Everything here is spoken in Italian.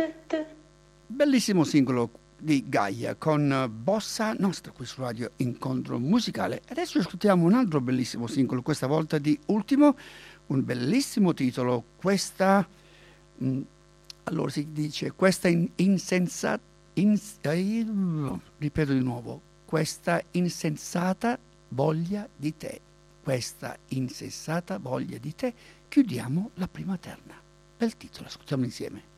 Bellissimo singolo di Gaia con Bossa Nostra qui su Radio Incontro Musicale. Adesso ascoltiamo un altro bellissimo singolo, questa volta di Ultimo, un bellissimo titolo. Allora si dice questa insensata, ripeto di nuovo, questa insensata voglia di te, questa insensata voglia di te, chiudiamo la prima terna. Bel titolo, ascoltiamo insieme.